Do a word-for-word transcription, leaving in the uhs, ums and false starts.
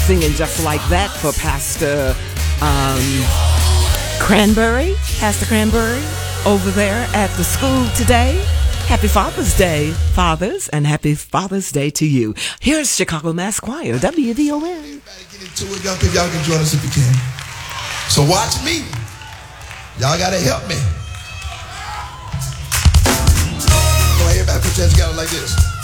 singing just like that for Pastor um, Cranberry, Pastor Cranberry, over there at the school today. Happy Father's Day, fathers, and happy Father's Day to you. Here's Chicago Mass Choir, W V O N. Everybody get into it. Y'all, y'all can join us if you can. So watch me. Y'all got to help me. Come on, everybody put your hands together like this.